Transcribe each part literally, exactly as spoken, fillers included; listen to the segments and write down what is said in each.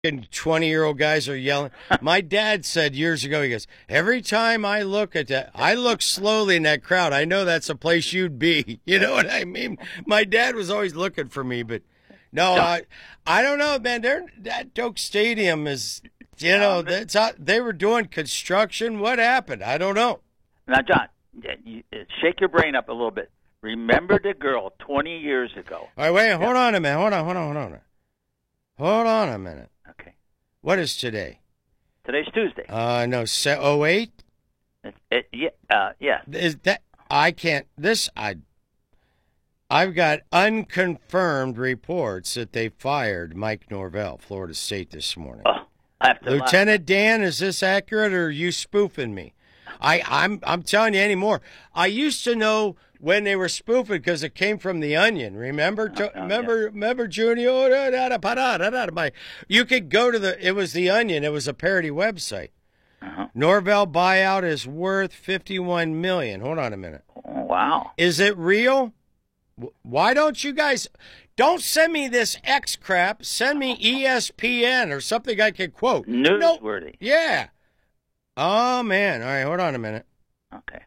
twenty-year-old guys are yelling. My dad said years ago, he goes, every time I look at that, I look slowly in that crowd. I know that's a place you'd be. You know what I mean? My dad was always looking for me, but no, I, I don't know, man. They're, that Doak Stadium is, you know, that's how, they were doing construction. What happened? I don't know. Now, John, you, shake your brain up a little bit. Remember the girl twenty years ago. All right, wait, hold on a minute. Hold on, hold on, hold on. Hold on a minute. Okay. What is today? Today's Tuesday. Uh, no, oh eight? It, it, yeah, uh, yeah. Is that, I can't, this, I, I've got unconfirmed reports that they fired Mike Norvell, Florida State, this morning. Oh, I have to Lieutenant Dan, is this accurate, or are you spoofing me? I, I'm I'm telling you anymore. I used to know when they were spoofing because it came from The Onion. Remember? Oh, oh, remember? yeah. Remember, Junior? You could go to the. It was The Onion. It was a parody website. Uh-huh. Norvell buyout is worth fifty-one million dollars. Hold on a minute. Oh, wow. Is it real? Why don't you guys? Don't send me this X crap. Send me E S P N or something I can quote. Newsworthy. No, yeah. Oh, man. All right, hold on a minute. Okay.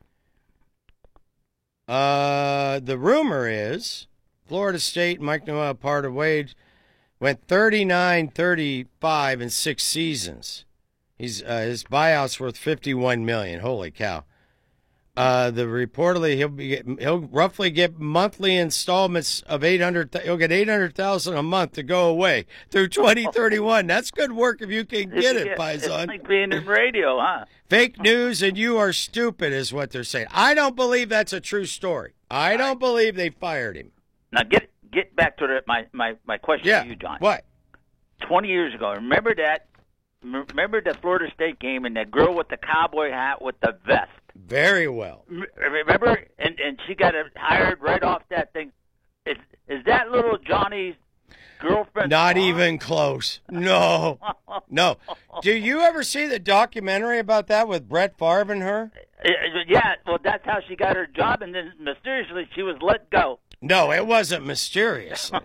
Uh, the rumor is Florida State, Mike Noel, part of Wade, went thirty-nine thirty-five in six seasons. He's uh, his buyout's worth fifty-one million dollars. Holy cow. Uh, the reportedly he'll be he'll roughly get monthly installments of eight hundred. He'll get eight hundred thousand a month to go away through twenty thirty-one. That's good work if you can get it, Paisan. It's like being in radio, huh? Fake news and you are stupid is what they're saying. I don't believe that's a true story. I don't believe they fired him. Now get get back to the, my my my question Yeah. to you, John. What? Twenty years ago, remember that? Remember the Florida State game and that girl with the cowboy hat with the vest? Very well. Remember, and and she got hired right off that thing. Is is that little Johnny's girlfriend? Not even close. No, no. Do you ever see the documentary about that with Brett Favre and her? Yeah, well, that's how she got her job, and then mysteriously she was let go. No, it wasn't mysteriously.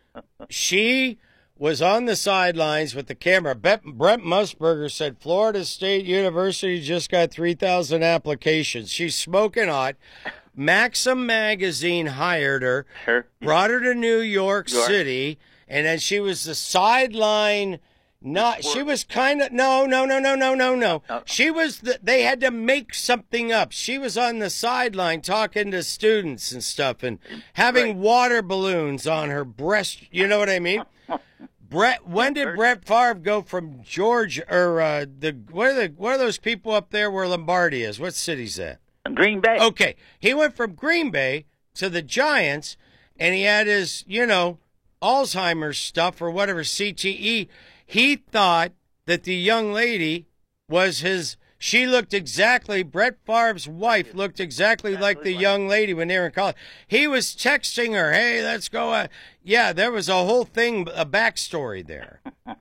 She was on the sidelines with the camera. Brent Musburger said Florida State University just got three thousand applications. She's smoking hot. Maxim Magazine hired her, Sure. brought her to New York, York. City, and then she was the sideline. Not, she was kind of, no, no, no, no, no, no, no. Oh. She was, the, they had to make something up. She was on the sideline talking to students and stuff and having Right. water balloons on her breast. You know what I mean? Brett, when did Brett Favre go from Georgia or uh, the what are the what are those people up there where Lombardi is? What city's that? Green Bay. Okay, he went from Green Bay to the Giants, and he had his you know Alzheimer's stuff or whatever C T E. He thought that the young lady was his. She looked exactly. Brett Favre's wife looked exactly, exactly like the like. young lady when they were in college. He was texting her, "Hey, let's go." Uh, yeah, there was a whole thing, a backstory there.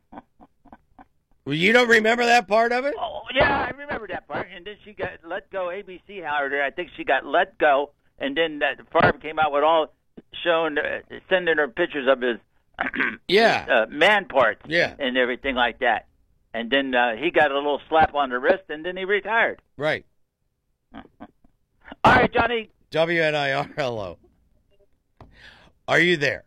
Well, you don't remember that part of it? Oh, yeah, I remember that part. And then she got let go. A B C hired her. I think she got let go. And then that Favre came out with all showing, uh, sending her pictures of his, yeah, his, uh, man parts, yeah, and everything like that. And then uh, he got a little slap on the wrist, and then he retired. Right. All right, Johnny. W N I R, hello. Are you there?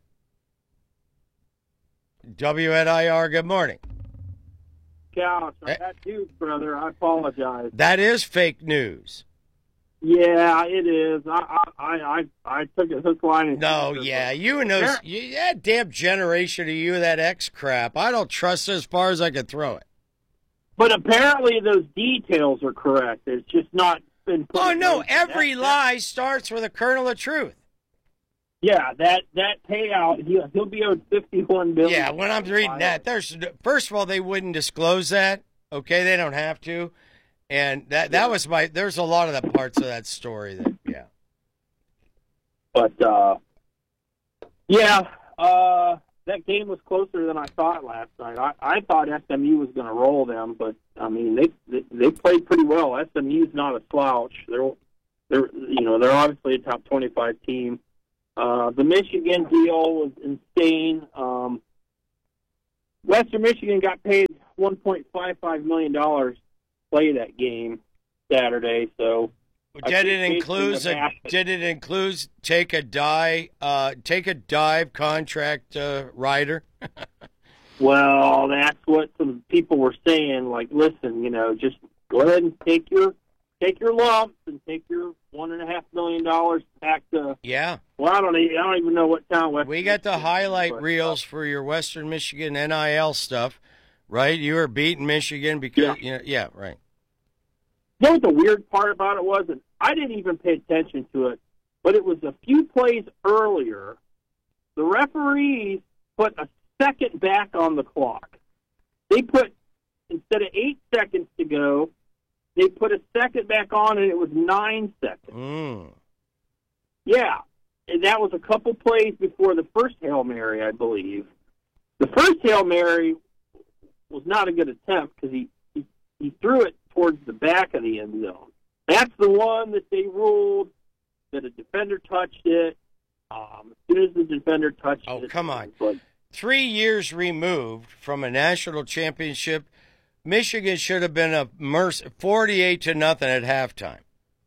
W N I R, good morning. Gosh, that news, brother. I apologize. That is fake news. Yeah, it is. I I I, I took it hook, line, and No, sinker, yeah, but- you and those, you, that damn generation of you, that X crap. I don't trust it as far as I can throw it. But apparently those details are correct. It's just not been put Oh in no, motion. every That- lie starts with a kernel of truth. Yeah, that that payout, he'll, he'll be owed fifty-one billion dollars. Yeah, when I'm reading that, there's first of all they wouldn't disclose that. Okay, they don't have to, and that that was my. There's a lot of the parts of that story that yeah. But uh, yeah, uh, that game was closer than I thought last night. I, I thought S M U was going to roll them, but I mean they, they they played pretty well. S M U's not a slouch. They're they're you know they're obviously a top twenty-five team. Uh, the Michigan deal was insane. Um, Western Michigan got paid one point five five million dollars to play that game Saturday. So I Did it think include based on the a, math- did it include take a dive uh, take a dive contract uh, rider? Well, that's what some people were saying. Like, listen, you know, just go ahead and take your take your lumps and take your one and a half million dollars back to. Yeah. Well, I don't even, I don't even know what town. West We got the Michigan is, highlight but, uh, reels for your Western Michigan N I L stuff, right? You were beating Michigan because Yeah. you know, yeah, right. You know what the weird part about it was? And I didn't even pay attention to it, but it was a few plays earlier. The referees put a second back on the clock. They put, instead of eight seconds to go, they put a second back on, and it was nine seconds. Mm. Yeah, and that was a couple plays before the first Hail Mary, I believe. The first Hail Mary was not a good attempt because he, he, he threw it towards the back of the end zone. That's the one that they ruled that a defender touched it. Um, as soon as the defender touched Oh, it. come on. it was like, Three years removed from a national championship, Michigan should have been a merc- forty-eight to nothing at halftime.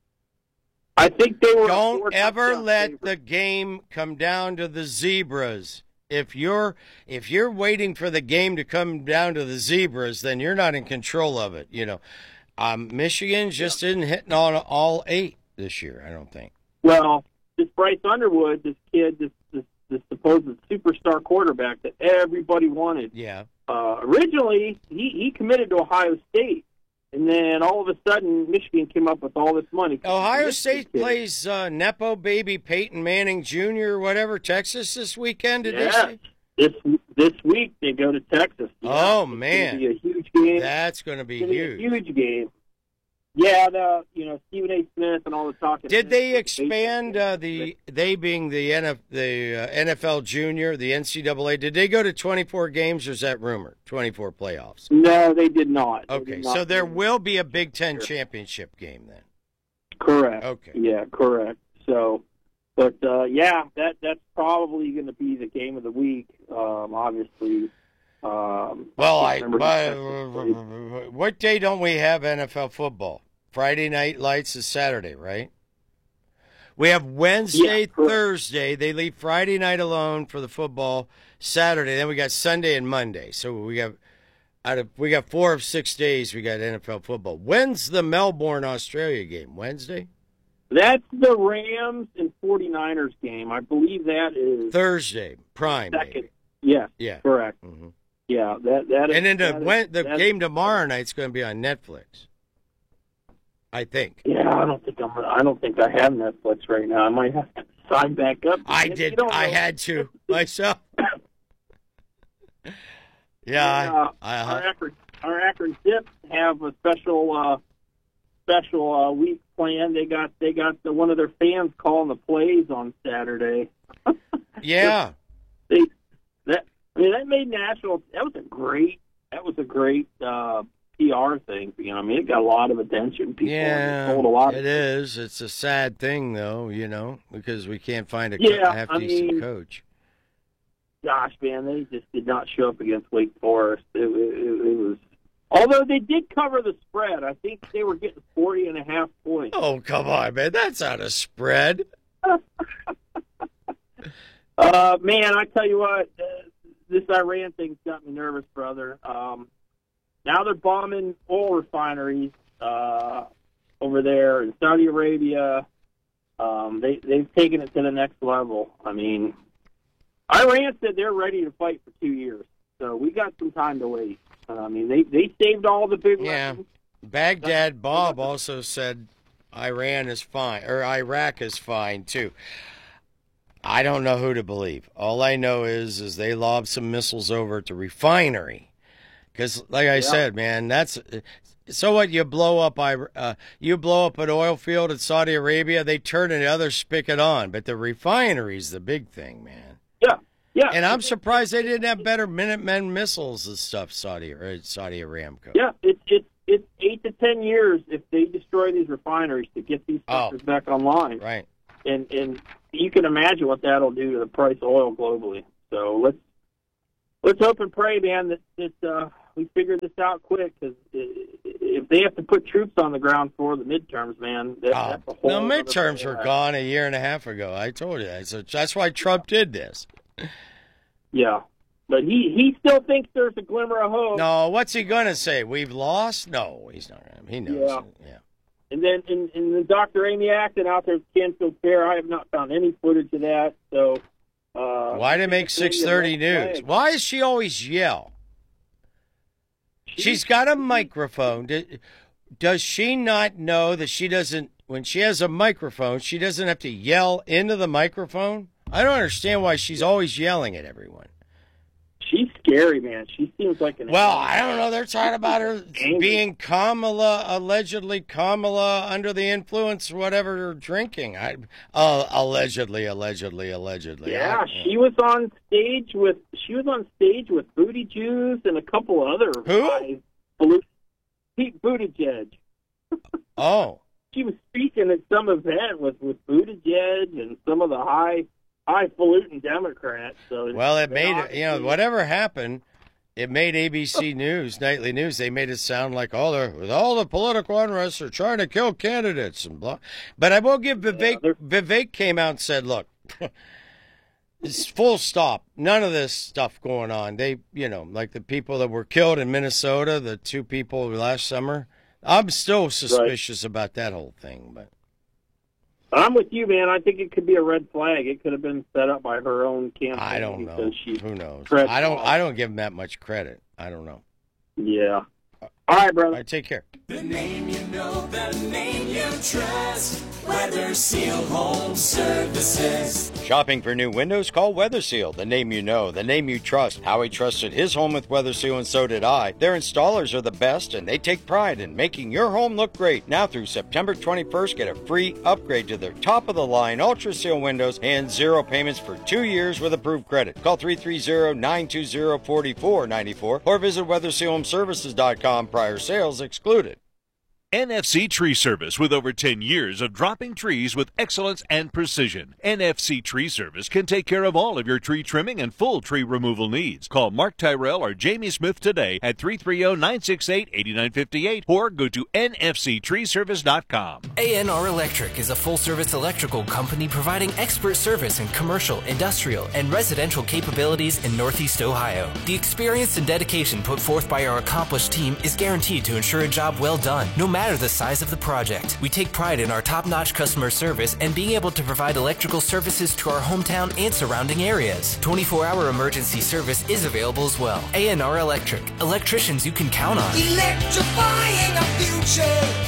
I think they were. a Don't four ever touchdown let favorite. the game come down to the zebras. If you're if you're waiting for the game to come down to the zebras, then you're not in control of it. You know, um, Michigan just isn't hitting on all eight this year. I don't think. Well, this Bryce Underwood, this kid, this this, this supposed superstar quarterback that everybody wanted. Yeah. Uh, originally, he, he committed to Ohio State, and then all of a sudden, Michigan came up with all this money. Ohio This State kid. plays uh, Nepo baby Peyton Manning Junior or whatever Texas this weekend. Did they Yeah. say? This this week they go to Texas. Yeah, Oh, it's man. gonna be a huge game. That's going to be It's gonna huge. be a huge game. Yeah, the you know Stephen A. Smith and all the talking. Did they expand uh, the they being the N F the uh, N F L Junior, the N C double A? Did they go to twenty-four games, or is that rumor? twenty-four playoffs. No, they did not. They Okay, did not so there do will be a Big Ten championship game then. Correct. Okay. Yeah, correct. So, but uh, yeah, that that's probably going to be the game of the week. Um, obviously. Um, Well, I I, can't remember but, who Texas played. what day don't we have N F L football? Friday night lights is Saturday, right? We have Wednesday, Yeah, correct. Thursday. They leave Friday night alone for the football. Saturday, then we got Sunday and Monday. So we got out of we got four of six days. We got N F L football. When's the Melbourne Australia game? Wednesday, That's the Rams and 49ers game. I believe that is Thursday, prime. second. Maybe. Yes, Yeah. correct. hmm Yeah, that that is. And then the that is- when, the that is- game tomorrow night's going to be on Netflix. I think. Yeah, I don't think I'm. I don't think I have Netflix right now. I might have to sign back up. I You did. don't I know. had to myself. Yeah, Uh, I, I, our Akron, our Akron Zips have a special uh, special uh, week planned. They got they got the, one of their fans calling the plays on Saturday. yeah. They that I mean that made national. That was a great. That was a great uh, P R thing. You know, I mean, it got a lot of attention. People Yeah, told a lot. it of is. It's a sad thing, though, you know, because we can't find a co- Yeah, half I decent mean- coach. Gosh, man, they just did not show up against Wake Forest. It, it, it was, although they did cover the spread. I think they were getting forty and a half points. Oh, come on, man. That's not a spread. Uh, man, I tell you what, uh, this Iran thing's got me nervous, brother. Um, now they're bombing oil refineries uh, over there in Saudi Arabia. Um, they they've taken it to the next level. I mean, Iran said they're ready to fight for two years, so we got some time to wait. Uh, I mean, they they saved all the big Yeah. weapons. Baghdad Bob also said Iran is fine, or Iraq is fine, too. I don't know who to believe. All I know is is they lobbed some missiles over at the refinery. Because, like I Yeah. said, man, that's so what you blow up. I uh, you blow up an oil field in Saudi Arabia, they turn the other spigot on, but the refinery's the big thing, man. Yeah, yeah. And I'm surprised they didn't have better Minutemen missiles and stuff. Saudi or Saudi Aramco. Yeah, it's it's it's eight to ten years if they destroy these refineries to get these Oh. sectors back online. Right. And and you can imagine what that'll do to the price of oil globally. So let's let's hope and pray, man, that, that uh, we figure this out quick, because if they have to put troops on the ground for the midterms, man, that, Oh, that's a whole the other midterms thing. were gone a year and a half ago. I told you that. So that's why Trump did this. Yeah. But he, he still thinks there's a glimmer of hope. No, what's he going to say? We've lost? No, he's not going to. He knows. Yeah. Yeah. And then and, and then Doctor Amy Acton out there at Canfield Fair, I have not found any footage of that. So uh, Why did it make six thirty news? Why does she always yell? She's got a microphone. Does she not know that she doesn't, when she has a microphone, she doesn't have to yell into the microphone? I don't understand why she's always yelling at everyone. She's scary, man. She seems like an... Well, I don't know. They're talking about her being Kamala, allegedly Kamala under the influence, whatever, drinking. I, uh, allegedly, allegedly, allegedly. Yeah, I, she was on stage with she was on stage with Booty Jews and a couple other Who? guys. Pete Buttigieg. Oh. She was speaking at some event with with Buttigieg and some of the high highfalutin Democrats. So Well, it made it, you know, whatever happened, it made A B C News, Nightly News, they made it sound like all the, with all the political unrest, they're trying to kill candidates and blah. But I will give Vivek, Yeah, Vivek came out and said, look, it's full stop. None of this stuff going on. They, you know, like the people that were killed in Minnesota, the two people last summer, I'm still suspicious right. about that whole thing, but. I'm with you, man. I think it could be a red flag. It could have been set up by her own campaign. I don't know. Who knows? I don't. I don't give him that much credit. I don't know. Yeah. All right, brother. All right, take care. The name you know, the name you trust. Weather Seal Home Services. Shopping for new windows? Call Weather Seal. The name you know, the name you trust. Howie trusted his home with Weather Seal, and so did I. Their installers are the best, and they take pride in making your home look great. Now through September twenty-first, get a free upgrade to their top-of-the-line Ultra Seal windows and zero payments for two years with approved credit. Call three three zero, nine two zero, four four nine four or visit weather seal home services dot com. Prior sales excluded. N F C Tree Service, with over ten years of dropping trees with excellence and precision. N F C Tree Service can take care of all of your tree trimming and full tree removal needs. Call Mark Tyrell or Jamie Smith today at three three zero, nine six eight, eight nine five eight or go to N F C tree service dot com. A N R Electric is a full-service electrical company providing expert service in commercial, industrial, and residential capabilities in Northeast Ohio. The experience and dedication put forth by our accomplished team is guaranteed to ensure a job well done, no matter matter the size of the project. We take pride in our top-notch customer service and being able to provide electrical services to our hometown and surrounding areas. twenty-four hour emergency service is available as well. A N R Electric. Electricians you can count on. Electrifying our future.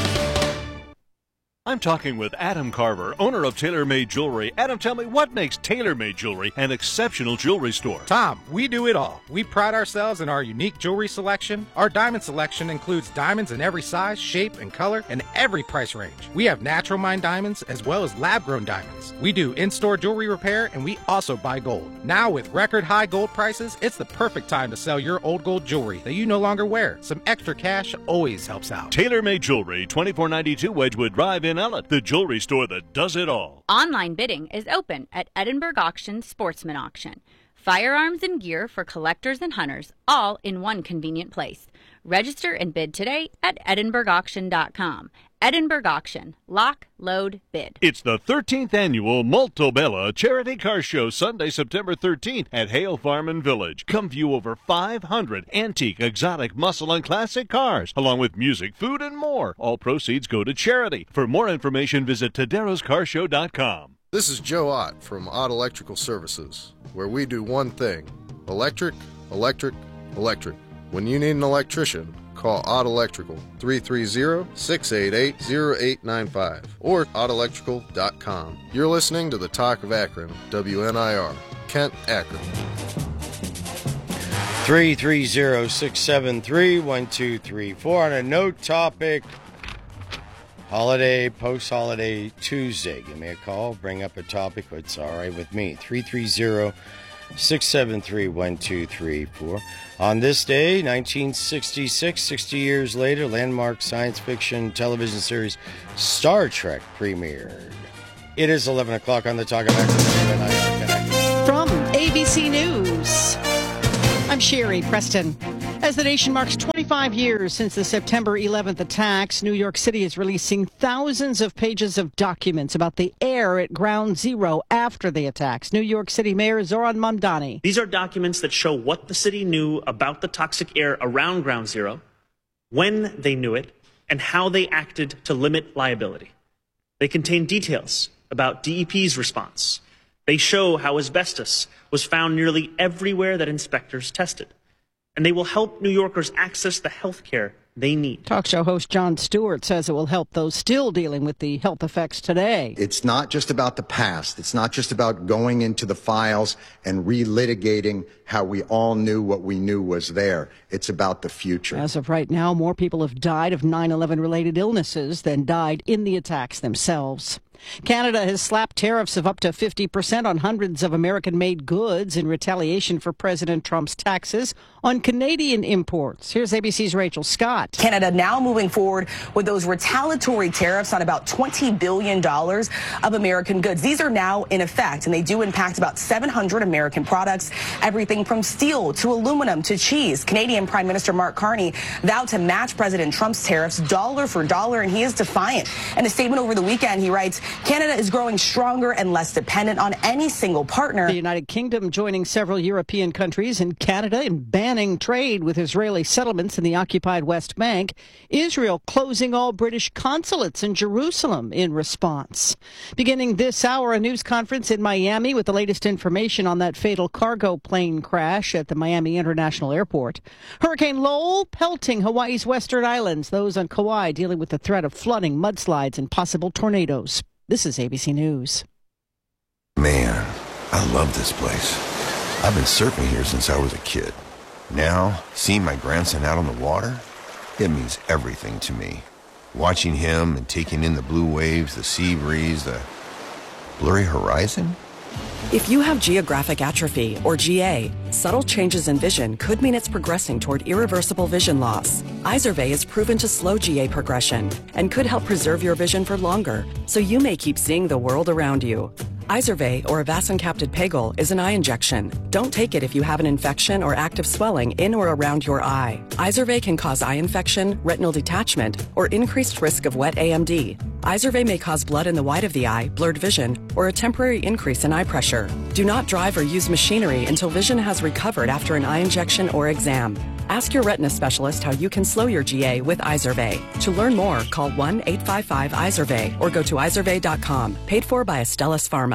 I'm talking with Adam Carver, owner of TaylorMade Jewelry. Adam, tell me, what makes TaylorMade Jewelry an exceptional jewelry store? Tom, we do it all. We pride ourselves in our unique jewelry selection. Our diamond selection includes diamonds in every size, shape, and color, and every price range. We have natural mine diamonds as well as lab-grown diamonds. We do in-store jewelry repair, and we also buy gold. Now, with record high gold prices, it's the perfect time to sell your old gold jewelry that you no longer wear. Some extra cash always helps out. TaylorMade Jewelry, twenty-four ninety-two Wedgwood Drive in Ellett, the jewelry store that does it all. Online bidding is open at Edinburgh Auction Sportsman Auction. Firearms and gear for collectors and hunters, all in one convenient place. Register and bid today at edinburgh auction dot com. Edinburgh Auction. Lock, load, bid. It's the thirteenth annual Molto Bella Charity Car Show, Sunday, September thirteenth at Hale Farm and Village. Come view over five hundred antique, exotic, muscle, and classic cars, along with music, food, and more. All proceeds go to charity. For more information, visit Taderos Car Show dot com. This is Joe Ott from Ott Electrical Services, where we do one thing: electric, electric, electric. When you need an electrician, call Ott Electrical, three three zero, six eight eight, zero eight nine five or ott electrical dot com. You're listening to the Talk of Akron, W N I R, Kent, Akron. three three zero, six seven three, one two three four on a no topic holiday, post-holiday Tuesday. Give me a call, bring up a topic. It's all right with me. three three zero, six seven three, one two three four. On this day, nineteen sixty-six, sixty years later, landmark science fiction television series Star Trek premiered. It is eleven o'clock on the Talk of Akron. From A B C News. I'm Sherry Preston. As the nation marks twenty-five years since the September eleventh attacks, New York City is releasing thousands of pages of documents about the air at Ground Zero after the attacks. New York City Mayor Zoran Mamdani. These are documents that show what the city knew about the toxic air around Ground Zero, when they knew it, and how they acted to limit liability. They contain details about D E P's response. They show how asbestos was found nearly everywhere that inspectors tested. And they will help New Yorkers access the health care they need. Talk show host Jon Stewart says it will help those still dealing with the health effects today. It's not just about the past. It's not just about going into the files and relitigating how we all knew what we knew was there. It's about the future. As of right now, more people have died of nine eleven related illnesses than died in the attacks themselves. Canada has slapped tariffs of up to fifty percent on hundreds of American-made goods in retaliation for President Trump's taxes on Canadian imports. Here's A B C's Rachel Scott. Canada now moving forward with those retaliatory tariffs on about twenty billion dollars of American goods. These are now in effect, and they do impact about seven hundred American products, everything from steel to aluminum to cheese. Canadian Prime Minister Mark Carney vowed to match President Trump's tariffs dollar for dollar, and he is defiant. In a statement over the weekend, he writes, Canada is growing stronger and less dependent on any single partner. The United Kingdom joining several European countries and Canada in banning trade with Israeli settlements in the occupied West Bank. Israel closing all British consulates in Jerusalem in response. Beginning this hour, a news conference in Miami with the latest information on that fatal cargo plane crash at the Miami International Airport. Hurricane Lowell pelting Hawaii's western islands, those on Kauai dealing with the threat of flooding, mudslides, and possible tornadoes. This is A B C News. Man, I love this place. I've been surfing here since I was a kid. Now, seeing my grandson out on the water, it means everything to me. Watching him and taking in the blue waves, the sea breeze, the blurry horizon. If you have geographic atrophy, or G A, subtle changes in vision could mean it's progressing toward irreversible vision loss. Izervay is proven to slow G A progression and could help preserve your vision for longer, so you may keep seeing the world around you. Izervay, or avacincaptad pegol, is an eye injection. Don't take it if you have an infection or active swelling in or around your eye. Izervay can cause eye infection, retinal detachment, or increased risk of wet A M D. Izervay may cause blood in the white of the eye, blurred vision, or a temporary increase in eye pressure. Do not drive or use machinery until vision has recovered after an eye injection or exam. Ask your retina specialist how you can slow your G A with Izervay. To learn more, call one eight five five Izervay or go to izervay dot com. Paid for by Astellas Pharma.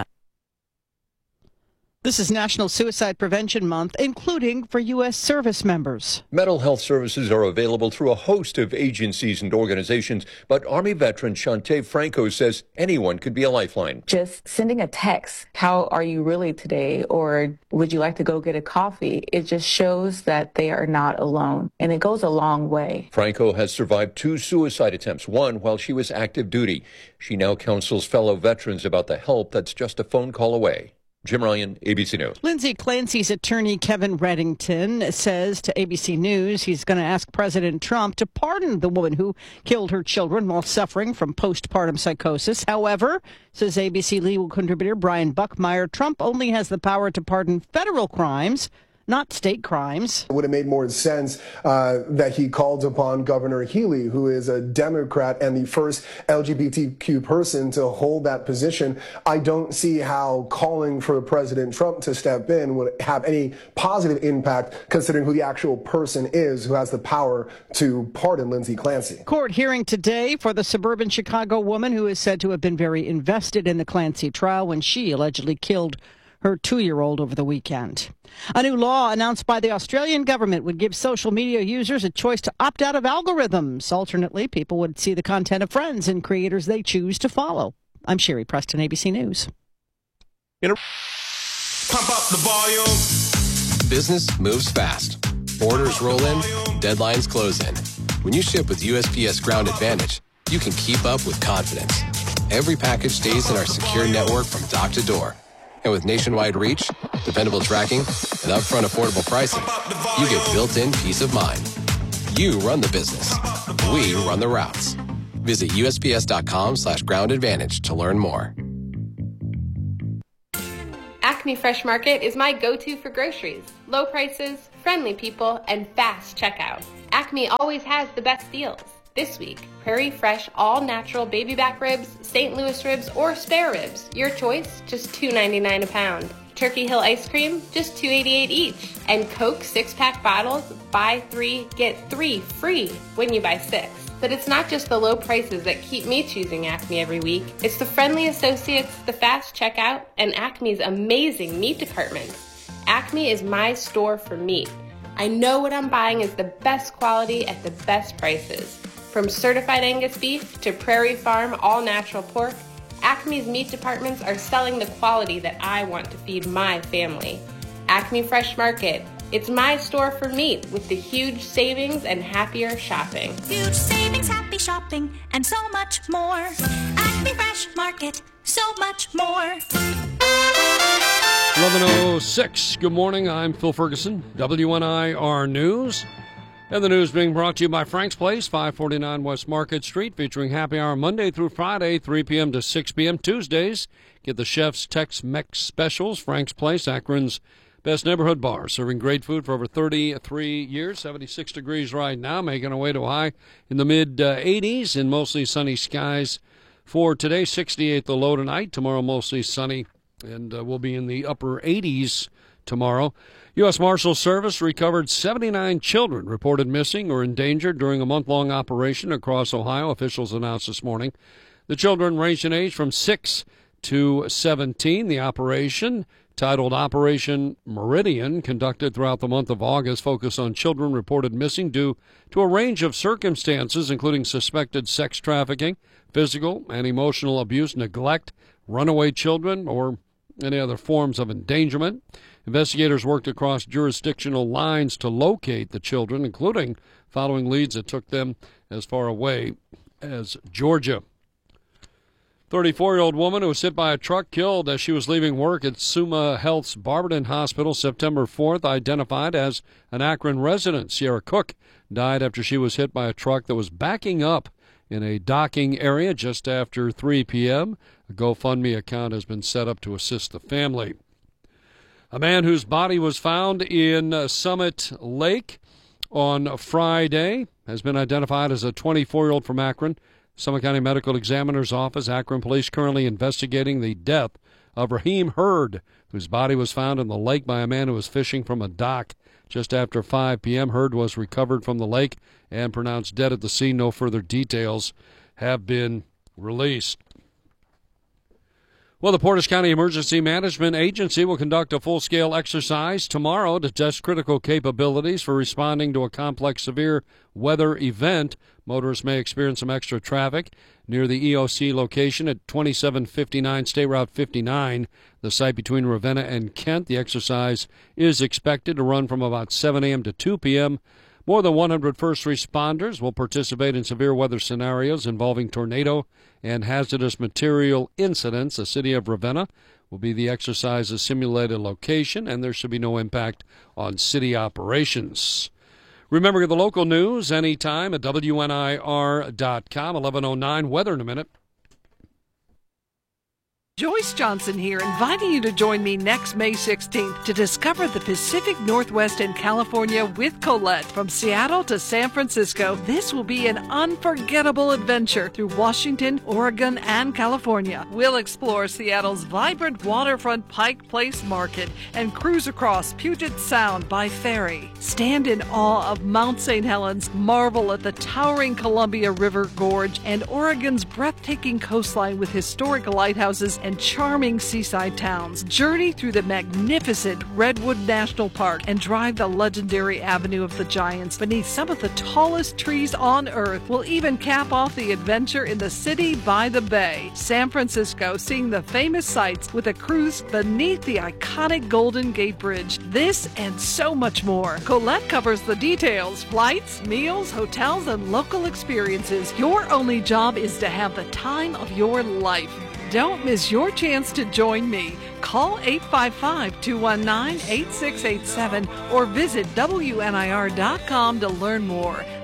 This is National Suicide Prevention Month, including for U S service members. Mental health services are available through a host of agencies and organizations, but Army veteran Shantae Franco says anyone could be a lifeline. Just sending a text, how are you really today? Or would you like to go get a coffee? It just shows that they are not alone, and it goes a long way. Franco has survived two suicide attempts, one while she was active duty. She now counsels fellow veterans about the help that's just a phone call away. Jim Ryan, A B C News. Lindsay Clancy's attorney, Kevin Reddington, says to A B C News he's going to ask President Trump to pardon the woman who killed her children while suffering from postpartum psychosis. However, says A B C legal contributor Brian Buckmeyer, Trump only has the power to pardon federal crimes, not state crimes. It would have made more sense uh, that he called upon Governor Healy, who is a Democrat and the first L G B T Q person to hold that position. I don't see how calling for President Trump to step in would have any positive impact, considering who the actual person is who has the power to pardon Lindsay Clancy. Court hearing today for the suburban Chicago woman who is said to have been very invested in the Clancy trial when she allegedly killed her two-year-old over the weekend. A new law announced by the Australian government would give social media users a choice to opt out of algorithms. Alternately, people would see the content of friends and creators they choose to follow. I'm Sherry Preston, A B C News. Pump up the volume. Business moves fast. Orders roll in, deadlines close in. When you ship with U S P S Ground Advantage, you can keep up with confidence. Every package stays in our secure network from dock to door. And with nationwide reach, dependable tracking, and upfront affordable pricing, you get built-in peace of mind. You run the business. We run the routes. Visit U S P S dot com slash ground advantage to learn more. Acme Fresh Market is my go-to for groceries. Low prices, friendly people, and fast checkout. Acme always has the best deals. This week, Prairie Fresh all-natural baby back ribs, Saint Louis ribs, or spare ribs. Your choice, just two ninety-nine a pound. Turkey Hill ice cream, just two eighty-eight each. And Coke six-pack bottles, buy three, get three free when you buy six. But it's not just the low prices that keep me choosing Acme every week. It's the friendly associates, the fast checkout, and Acme's amazing meat department. Acme is my store for meat. I know what I'm buying is the best quality at the best prices. From certified Angus beef to Prairie Farm all-natural pork, Acme's meat departments are selling the quality that I want to feed my family. Acme Fresh Market. It's my store for meat with the huge savings and happier shopping. Huge savings, happy shopping, and so much more. Acme Fresh Market, so much more. eleven oh six. Good morning. I'm Phil Ferguson, W N I R News. And the news being brought to you by Frank's Place, five forty-nine West Market Street, featuring happy hour Monday through Friday, three p.m. to six p.m. Tuesdays. Get the chef's Tex-Mex specials. Frank's Place, Akron's best neighborhood bar, serving great food for over thirty-three years. seventy-six degrees right now, making our way to a high in the mid eighties and mostly sunny skies for today. sixty-eight the low tonight. Tomorrow mostly sunny, and uh, we'll be in the upper eighties tomorrow. U S Marshals Service recovered seventy-nine children reported missing or endangered during a month-long operation across Ohio, officials announced this morning. The children ranged in age from six to seventeen. The operation, titled Operation Meridian, conducted throughout the month of August, focused on children reported missing due to a range of circumstances, including suspected sex trafficking, physical and emotional abuse, neglect, runaway children, or any other forms of endangerment. Investigators worked across jurisdictional lines to locate the children, including following leads that took them as far away as Georgia. thirty-four-year-old woman who was hit by a truck killed as she was leaving work at Summa Health's Barberton Hospital September fourth, identified as an Akron resident. Sierra Cook died after she was hit by a truck that was backing up in a docking area just after three p.m. A GoFundMe account has been set up to assist the family. A man whose body was found in Summit Lake on Friday has been identified as a twenty-four-year-old from Akron. Summit County Medical Examiner's Office, Akron Police currently investigating the death of Raheem Hurd, whose body was found in the lake by a man who was fishing from a dock just after five p.m. Hurd was recovered from the lake and pronounced dead at the scene. No further details have been released. Well, the Portage County Emergency Management Agency will conduct a full-scale exercise tomorrow to test critical capabilities for responding to a complex severe weather event. Motorists may experience some extra traffic near the E O C location at twenty-seven fifty-nine State Route fifty-nine, the site between Ravenna and Kent. The exercise is expected to run from about seven a.m. to two p.m. More than one hundred first responders will participate in severe weather scenarios involving tornado and hazardous material incidents. The city of Ravenna will be the exercise's simulated location, and there should be no impact on city operations. Remember the local news anytime at W N I R dot com. eleven oh nine, weather in a minute. Joyce Johnson here, inviting you to join me next May sixteenth to discover the Pacific Northwest and California with Colette. From Seattle to San Francisco, this will be an unforgettable adventure through Washington, Oregon, and California. We'll explore Seattle's vibrant waterfront Pike Place Market and cruise across Puget Sound by ferry. Stand in awe of Mount Saint Helens, marvel at the towering Columbia River Gorge and Oregon's breathtaking coastline with historic lighthouses and charming seaside towns. Journey through the magnificent Redwood National Park and drive the legendary Avenue of the Giants beneath some of the tallest trees on Earth. We'll even cap off the adventure in the city by the bay. San Francisco, seeing the famous sights with a cruise beneath the iconic Golden Gate Bridge. This and so much more. Colette covers the details: flights, meals, hotels, and local experiences. Your only job is to have the time of your life. Don't miss your chance to join me. Call eight five five, two one nine, eight six eight seven or visit W N I R dot com to learn more.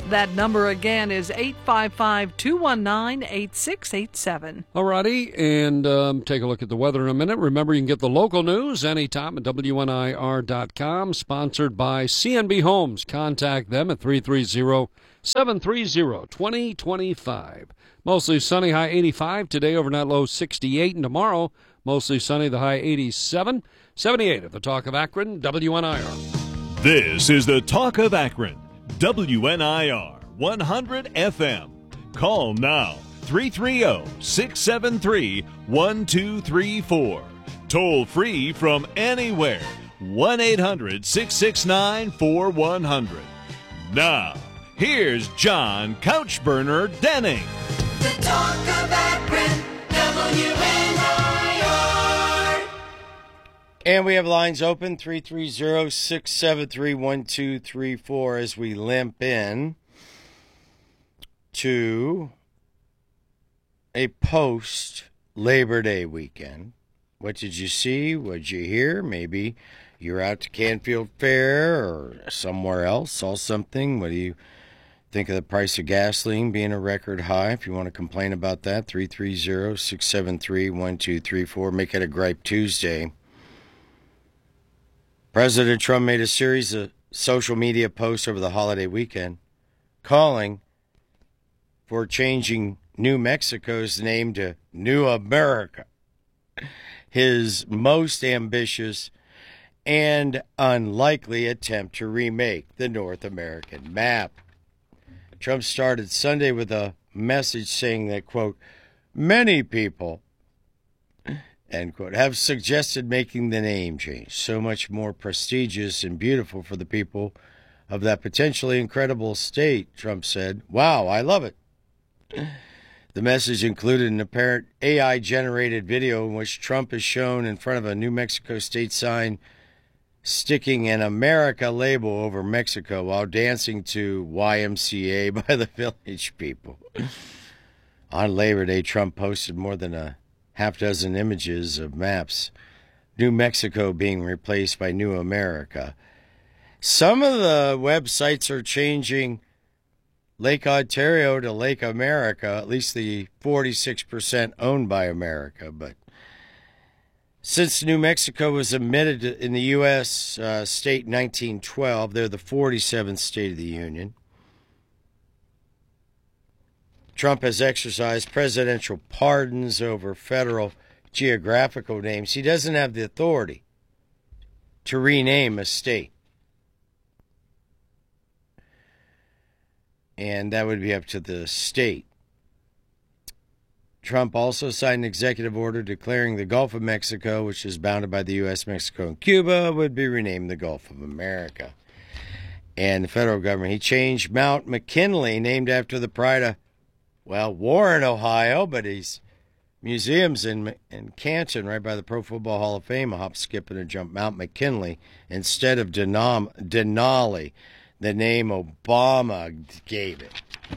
That number again is eight five five, two one nine, eight six eight seven. Alrighty, and um, take a look at the weather in a minute. Remember, you can get the local news anytime at W N I R dot com, sponsored by C N B Homes. Contact them at three three zero, seven three zero, two zero two five. Mostly sunny, high eighty-five. Today, overnight low sixty-eight. And tomorrow, mostly sunny, the high eighty-seven. seventy-eight at the Talk of Akron, W N I R. This is the Talk of Akron, W N I R one hundred F M. Call now, three three zero, six seven three, one two three four. Toll free from anywhere, one eight hundred, six six nine, four one zero zero. Now, here's John Couchburner Denning. The Talk of Akron, W N I R. And we have lines open, three three zero, six seven three, one two three four, as we limp in to a post-Labor Day weekend. What did you see? What did you hear? Maybe you're out to Canfield Fair or somewhere else, saw something. What do you think of the price of gasoline being a record high? If you want to complain about that, three three zero, six seven three, one two three four. Make it a Gripe Tuesday. President Trump made a series of social media posts over the holiday weekend calling for changing New Mexico's name to New America, his most ambitious and unlikely attempt to remake the North American map. Trump started Sunday with a message saying that, quote, many people, end quote, have suggested making the name change so much more prestigious and beautiful for the people of that potentially incredible state, Trump said. Wow, I love it. The message included an apparent A I-generated video in which Trump is shown in front of a New Mexico state sign sticking an America label over Mexico while dancing to Y M C A by the Village People. On Labor Day, Trump posted more than a half dozen images of maps, New Mexico being replaced by New America. Some of the websites are changing Lake Ontario to Lake America, at least the forty-six percent owned by America. But since New Mexico was admitted in the U S uh, state in nineteen twelve, they're the forty-seventh state of the Union. Trump has exercised presidential pardons over federal geographical names. He doesn't have the authority to rename a state. And that would be up to the state. Trump also signed an executive order declaring the Gulf of Mexico, which is bounded by the U S, Mexico, and Cuba, would be renamed the Gulf of America. And the federal government, he changed Mount McKinley, named after the pride of, well, Warren, Ohio, but he's museums in in Canton, right by the Pro Football Hall of Fame, a hop, skip, and a jump, Mount McKinley, instead of Denom- Denali, the name Obama gave it.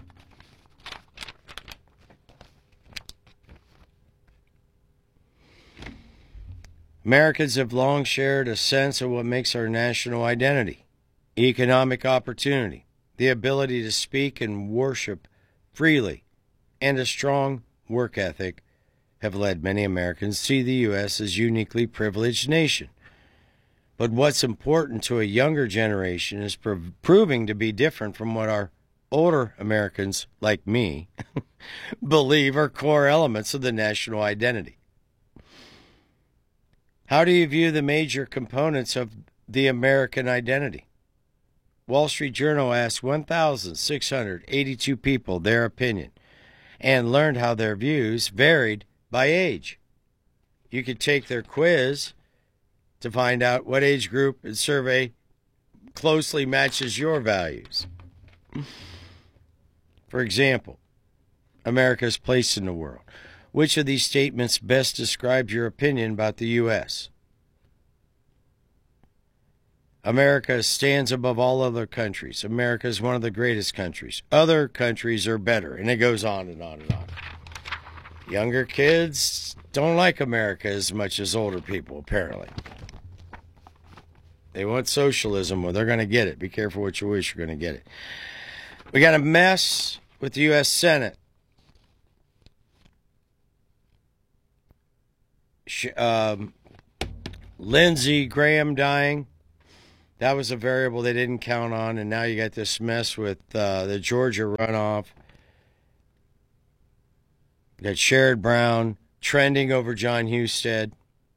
Americans have long shared a sense of what makes our national identity: economic opportunity, the ability to speak and worship freely, and a strong work ethic have led many Americans to see the U S as a uniquely privileged nation. But what's important to a younger generation is prov- proving to be different from what our older Americans, like me, believe are core elements of the national identity. How do you view the major components of the American identity? Wall Street Journal asked one thousand six hundred eighty-two people their opinion and learned how their views varied by age. You could take their quiz to find out what age group and survey closely matches your values. For example, America's place in the world. Which of these statements best describes your opinion about the U S? America stands above all other countries. America is one of the greatest countries. Other countries are better. And it goes on and on and on. Younger kids don't like America as much as older people, apparently. They want socialism. Well, they're going to get it. Be careful what you wish, you're going to get it. We got a mess with the U S Senate. Um, Lindsey Graham dying. That was a variable they didn't count on, and now you got this mess with uh, the Georgia runoff. You got Sherrod Brown trending over John Husted.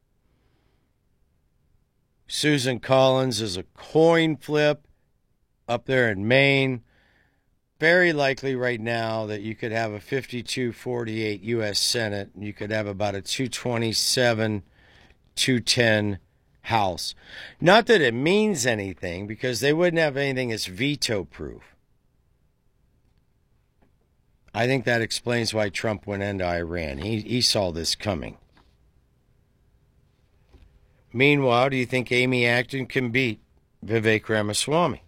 Susan Collins is a coin flip up there in Maine. Very likely right now that you could have a fifty-two forty-eight U S Senate, and you could have about a two twenty-seven two ten House. Not that it means anything, because they wouldn't have anything as veto-proof. I think that explains why Trump went into Iran. He, he saw this coming. Meanwhile, do you think Amy Acton can beat Vivek Ramaswamy?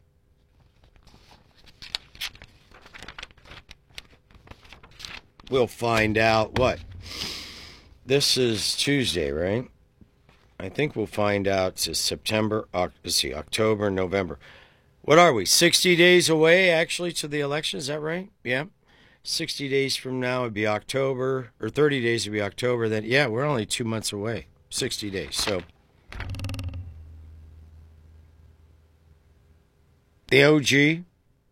We'll find out. What? This is Tuesday, right? I think we'll find out. It's September, let's see, October, November. What are we, sixty days away, actually, to the election? Is that right? Yeah. sixty days from now would be October, or thirty days would be October. Then, yeah, we're only two months away. sixty days. So, the O G,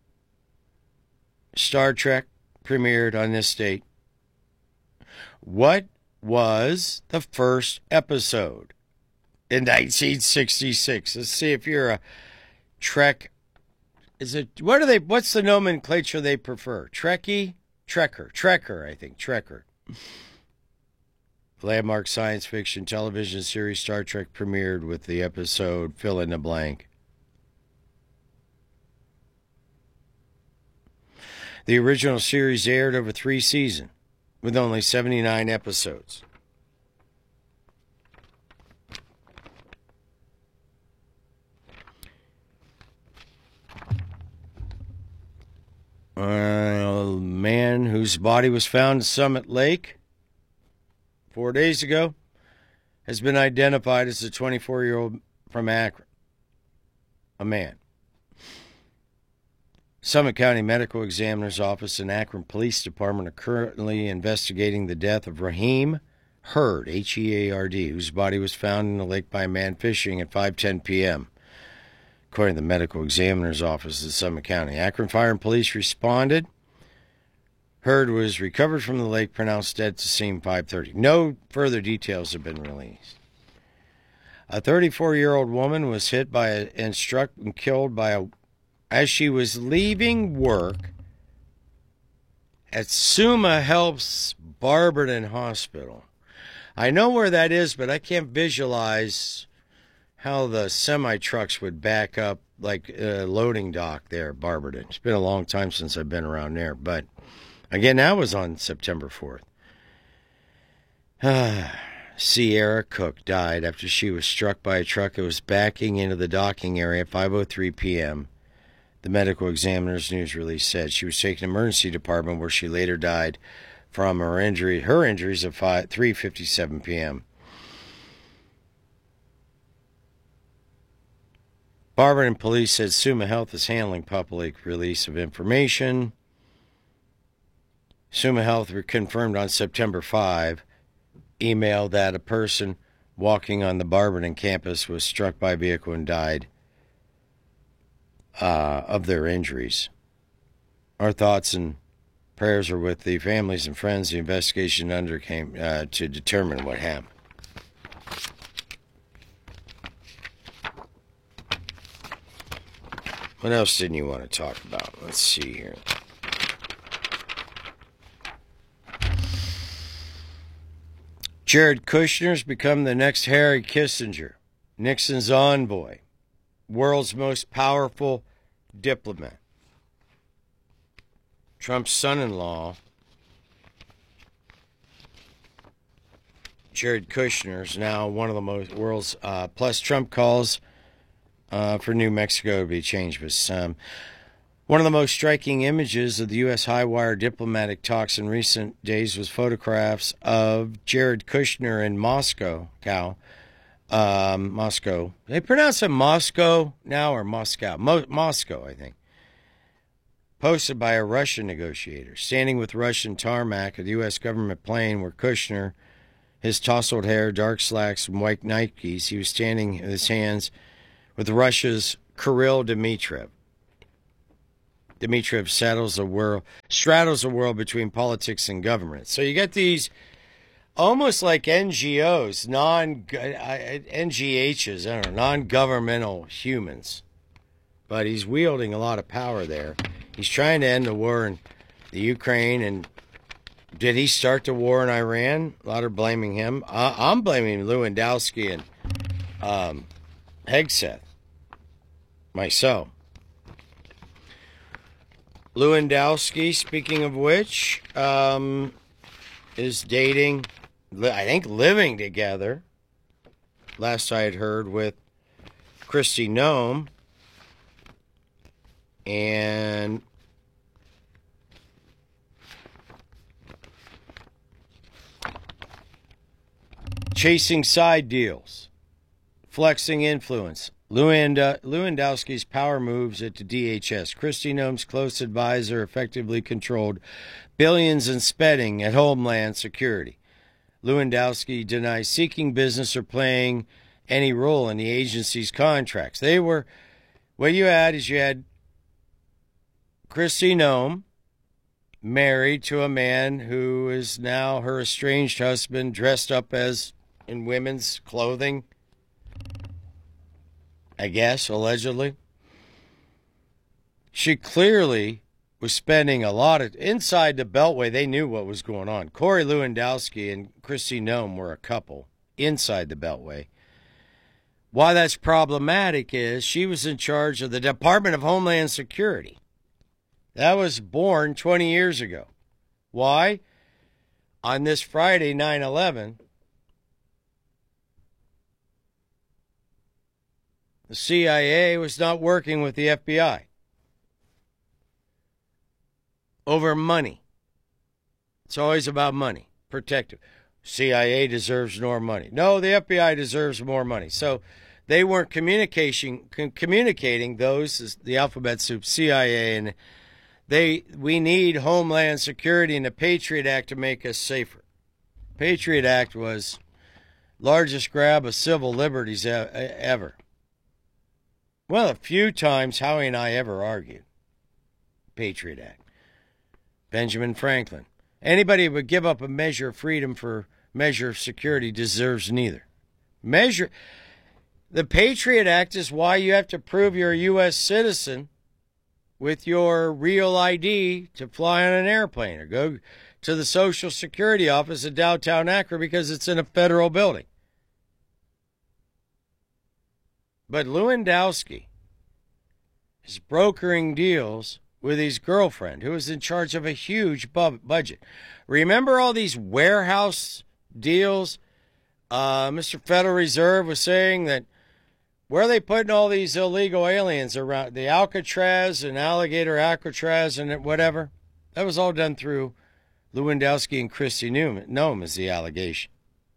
Star Trek, premiered on this date. What was the first episode? In nineteen sixty-six. Let's see if you're a Trek. Is it, what are they, what's the nomenclature they prefer? Trekkie? Trekker. Trekker, I think. Trekker. Landmark science fiction television series Star Trek premiered with the episode Fill in the Blank. The original series aired over three seasons with only seventy-nine episodes. A man whose body was found in Summit Lake four days ago has been identified as a twenty-four-year-old from Akron. A man. Summit County Medical Examiner's Office and Akron Police Department are currently investigating the death of Raheem Hurd, H E A R D, whose body was found in the lake by a man fishing at five ten p.m., according to the Medical Examiner's Office in Summit County. Akron Fire and Police responded. Hurd was recovered from the lake, pronounced dead to scene five thirty. No further details have been released. A thirty-four-year-old woman was hit by a, and struck and killed by a as she was leaving work at Summa Health's Barberton Hospital. I know where that is, but I can't visualize how the semi-trucks would back up like a loading dock there at Barberton. It's been a long time since I've been around there. But, again, that was on September fourth. Sierra Cook died after she was struck by a truck that was backing into the docking area at five oh three p.m., the Medical Examiner's news release said. She was taken to the emergency department, where she later died from her injury, her injuries at three fifty-seven p.m. Barberton police said Summa Health is handling public release of information. Summa Health confirmed on September fifth email that a person walking on the Barberton campus was struck by a vehicle and died Uh, of their injuries. Our thoughts and prayers are with the families and friends. The investigation undercame uh, to determine what happened. What else didn't you want to talk about? Let's see here. Jared Kushner's become the next Harry Kissinger, Nixon's envoy, world's most powerful diplomat. Trump's son-in-law, Jared Kushner, is now one of the most world's. Uh, plus, Trump calls uh, for New Mexico to be changed. But um, one of the most striking images of the U S high-wire diplomatic talks in recent days was photographs of Jared Kushner in Moscow, Cal. Um, Moscow. They pronounce it Moscow now or Moscow? Mo- Moscow, I think. posted by a Russian negotiator. Standing with Russian tarmac at the U S government plane where Kushner, his tousled hair, dark slacks, and white Nikes, he was standing in his hands with Russia's Kirill Dmitriev. Dmitriev straddles the world, straddles the world between politics and government. So you get these almost like N G Os, non N G Hs, I don't know, non-governmental humans. But he's wielding a lot of power there. He's trying to end the war in the Ukraine. And did he start the war in Iran? A lot are blaming him. Uh, I'm blaming Lewandowski and um, Hegseth myself. Lewandowski, speaking of which, um, is dating, I think living together, last I had heard, with Kristi Noem. And chasing side deals, flexing influence. Lewand- Lewandowski's power moves at the D H S. Kristi Noem's close advisor effectively controlled billions in spending at Homeland Security. Lewandowski denies seeking business or playing any role in the agency's contracts. They were, what you had is you had Kristi Noem, married to a man who is now her estranged husband, dressed up as in women's clothing, I guess, allegedly. She clearly was spending a lot of, inside the Beltway, they knew what was going on. Corey Lewandowski and Kristi Noem were a couple inside the Beltway. Why that's problematic is she was in charge of the Department of Homeland Security. That was born twenty years ago. Why? On this Friday, nine eleven, the C I A was not working with the F B I over money. It's always about money. Protective. C I A deserves more money. No, the F B I deserves more money. So they weren't communicating, communicating those, the alphabet soup, C I A, and They, we need Homeland Security and the Patriot Act to make us safer. Patriot Act was largest grab of civil liberties ever. One of the few times Howie and I ever argued. Patriot Act. Benjamin Franklin. Anybody who would give up a measure of freedom for measure of security deserves neither. Measure. The Patriot Act is why you have to prove you're a U S citizen with your real I D to fly on an airplane or go to the Social Security office in downtown Akron because it's in a federal building. But Lewandowski is brokering deals with his girlfriend, who is in charge of a huge bu- budget. Remember all these warehouse deals? Uh, Mister Federal Reserve was saying that where are they putting all these illegal aliens around? The Alcatraz and Alligator Alcatraz and whatever. That was all done through Lewandowski and Kristi Noem, Noem is the allegation.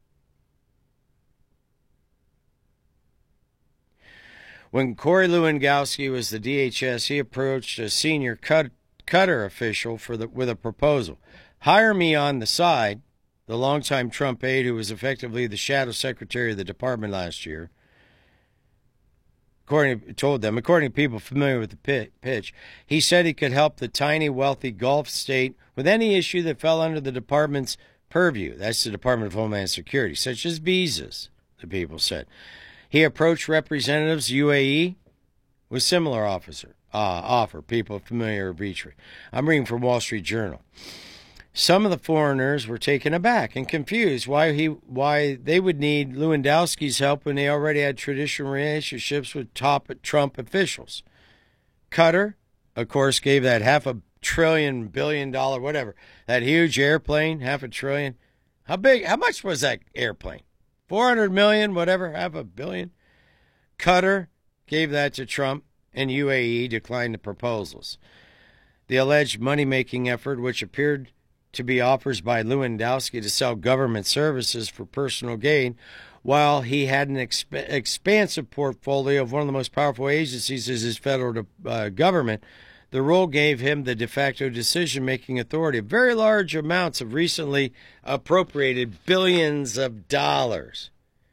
When Corey Lewandowski was the D H S, he approached a senior cut, Qatar official for the, with a proposal. Hire me on the side, the longtime Trump aide who was effectively the shadow secretary of the department last year. According told them, according to people familiar with the pitch, he said he could help the tiny, wealthy Gulf state with any issue that fell under the department's purview. That's the Department of Homeland Security, such as visas, the people said. He approached representatives U A E with similar officer, uh, offer. People familiar with Beatrice. I'm reading from Wall Street Journal. Some of the foreigners were taken aback and confused why he why they would need Lewandowski's help when they already had traditional relationships with top Trump officials. Qatar, of course, gave that half a trillion, billion dollar, whatever, that huge airplane, half a trillion. How big, how much was that airplane? four hundred million, whatever, half a billion. Qatar gave that to Trump, and U A E declined the proposals. The alleged money-making effort, which appeared to be offers by Lewandowski to sell government services for personal gain, while he had an exp- expansive portfolio of one of the most powerful agencies is his federal uh, government, The role gave him the de facto decision-making authority of very large amounts of recently appropriated billions of dollars.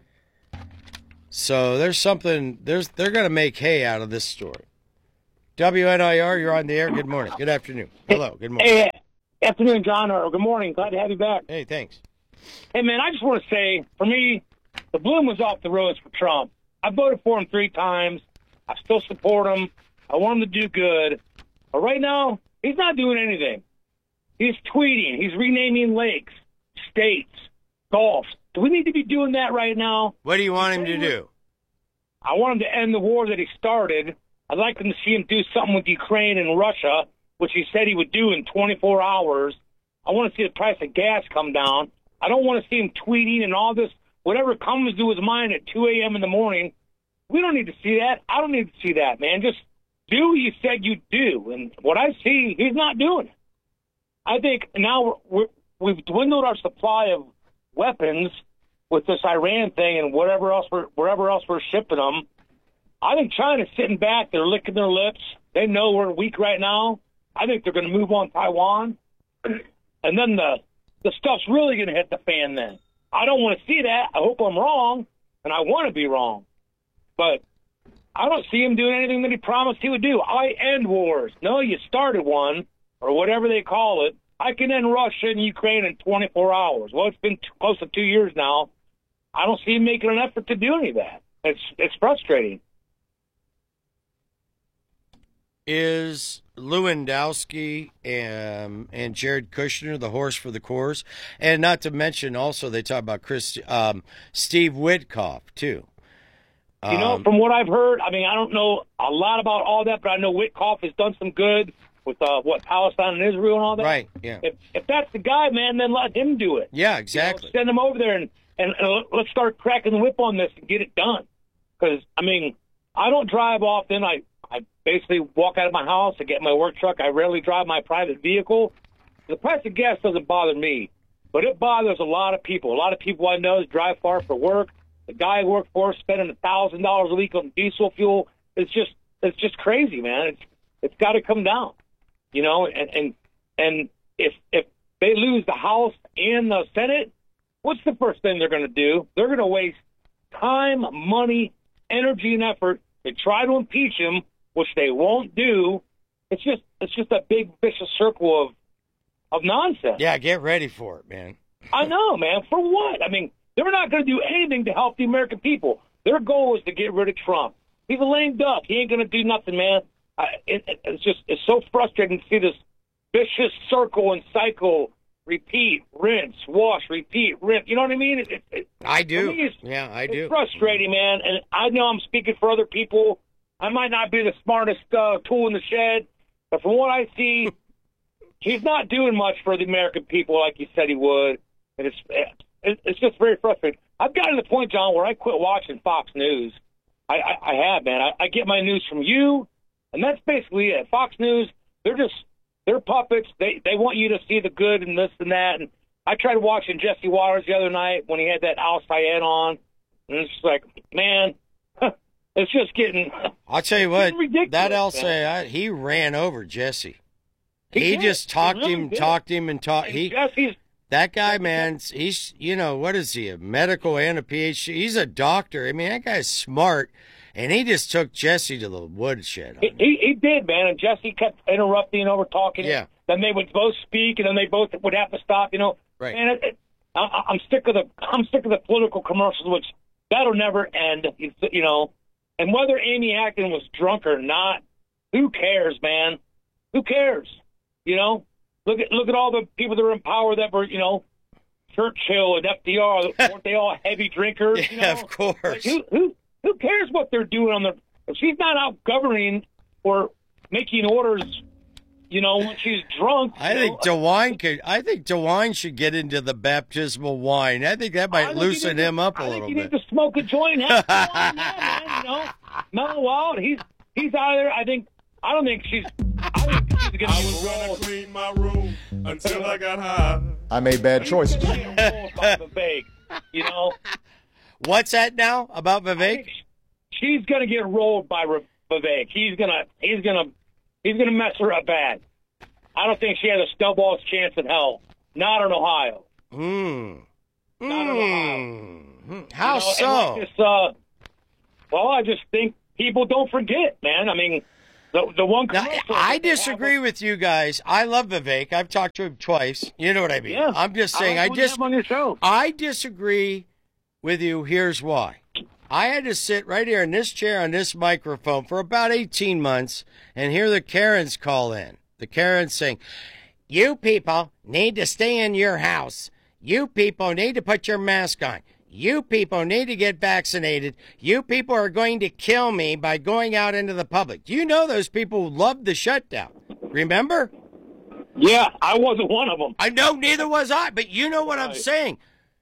So there's something, there's they're going to make hay out of this story. W N I R, you're on the air. Good morning. Good afternoon. Hello. Good morning. Hey, afternoon, John, or good morning. Glad to have you back. Hey, thanks. Hey, man, I just want to say, for me, the bloom was off the rose for Trump. I voted for him three times. I still support him. I want him to do good. But right now, he's not doing anything. He's tweeting. He's renaming lakes, states, golf. Do we need to be doing that right now? What do you want him to do? I want him to end the war that he started. I'd like him to see him do something with Ukraine and Russia, which he said he would do in twenty-four hours. I want to see the price of gas come down. I don't want to see him tweeting and all this, whatever comes to his mind at two a.m. in the morning. We don't need to see that. I don't need to see that, man. Just do what you said you'd do. And what I see, he's not doing it. I think now we're, we've dwindled our supply of weapons with this Iran thing and whatever else we're, wherever else we're shipping them. I think China's sitting back. They're licking their lips. They know we're weak right now. I think they're going to move on Taiwan. And then the, the stuff's really going to hit the fan then. I don't want to see that. I hope I'm wrong, and I want to be wrong. But I don't see him doing anything that he promised he would do. I end wars. No, you started one, or whatever they call it. I can end Russia and Ukraine in twenty-four hours. Well, it's been t- close to two years now. I don't see him making an effort to do any of that. It's it's frustrating. Is Lewandowski and, and Jared Kushner the horse for the course? And not to mention, also, they talk about Chris, um, Steve Witkoff, too. You know, Um, from what I've heard, I mean, I don't know a lot about all that, but I know Witkoff has done some good with, uh, what, Palestine and Israel and all that. Right, yeah. If, if that's the guy, man, then let him do it. Yeah, exactly. You know, send him over there and, and, and let's start cracking the whip on this and get it done. Because, I mean, I don't drive often. I, I basically walk out of my house. I get my work truck. I rarely drive my private vehicle. The price of gas doesn't bother me, but it bothers a lot of people. A lot of people I know drive far for work. The guy I work for spending a thousand dollars a week on diesel fuel. It's just, it's just crazy, man. It's, it's got to come down, you know. And and and if if they lose the House and the Senate, what's the first thing they're going to do? They're going to waste time, money, energy, and effort to try to impeach him, which they won't do. It's just, it's just a big vicious circle of of nonsense. Yeah, get ready for it, man. I know, man. For what? I mean, they're not going to do anything to help the American people. Their goal is to get rid of Trump. He's a lame duck. He ain't going to do nothing, man. I, it, it, it's just it's so frustrating to see this vicious circle and cycle, repeat, rinse, wash, repeat, rinse. You know what I mean? It, it, it, I do. It's, yeah, I it's do. frustrating, man. And I know I'm speaking for other people. I might not be the smartest uh, tool in the shed, but from what I see, he's not doing much for the American people like he said he would. And it's it's just very frustrating. I've gotten to the point, John, where I quit watching Fox News. I, I, I have, man. I, I get my news from you, and that's basically it. Fox News, they're just they're puppets. They they want you to see the good and this and that. And I tried watching Jesse Waters the other night when he had that Al Sayed on, and it's just like, man, it's just getting. I'll tell you what, ridiculous, that Al man. Sayed, he ran over Jesse. He He, did. just talked He really him, did. talked him, and talked. He Jesse's that guy, man. He's you know what is he? A medical and a P H D. He's a doctor. I mean, that guy's smart, and he just took Jesse to the woodshed. He, he, he did, man, and Jesse kept interrupting, over talking. Yeah. Then they would both speak, and then they both would have to stop. You know, Right. And it, it, I, I'm sick of the I'm sick of the political commercials, which that'll never end. You, you know, and whether Amy Acton was drunk or not, who cares, man? Who cares? You know, look at look at all the people that are in power that were, you know, Churchill and F D R. Weren't they all heavy drinkers? You know? Yeah, of course. Like, who, who who cares what they're doing on the? If she's not out governing or making orders, you know, when she's drunk. I you think know, DeWine could. I think DeWine should get into the baptismal wine. I think that I might think you loosen need to- him up a I little think you bit. need to smoke a joint. Have some wine, yeah, man, you know, Mellow out. He's he's out of there. I think. I don't think she's. I think she's gonna be rolled. Clean my room until I got high. I made bad choices. She's gonna get rolled by Vivek, you know. What's that now about Vivek? She's gonna get rolled by Re- Vivek. He's gonna. He's gonna He's going to mess her up bad. I don't think she has a snowball's chance in hell. Not in Ohio. Hmm. Not in Ohio. Mm. How You know, so? and like this, uh, well, I just think people don't forget, man. I mean, the the one. Now, I disagree with you guys. I love Vivek. I've talked to him twice. You know what I mean? Yeah. I'm just saying. I I, like when you dis- have him on your show. I disagree with you. Here's why. I had to sit right here in this chair on this microphone for about eighteen months and hear the Karens call in. The Karens saying, "You people need to stay in your house. You people need to put your mask on. You people need to get vaccinated. You people are going to kill me by going out into the public." Do you know those people loved the shutdown? Remember? Yeah, I wasn't one of them. I know, neither was I, but you know what I'm saying.